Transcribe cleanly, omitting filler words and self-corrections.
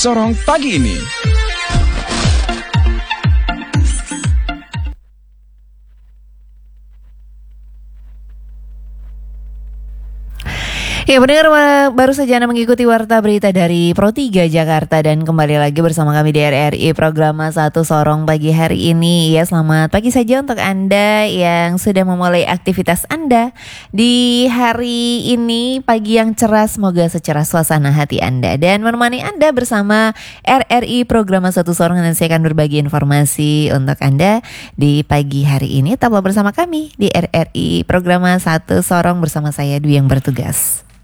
Sorong pagi ini. Ya pendengar, baru saja Anda mengikuti Warta Berita dari Pro 3 Jakarta. Dan kembali lagi bersama kami di RRI Program 1 Sorong pagi hari ini. Ya, selamat pagi saja untuk Anda yang sudah memulai aktivitas Anda di hari ini. Pagi yang cerah, semoga secerah suasana hati Anda. Dan menemani Anda bersama RRI Program 1 Sorong, dan saya akan berbagi informasi untuk Anda di pagi hari ini. Tetaplah bersama kami di RRI Program 1 Sorong bersama saya Dwi yang bertugas.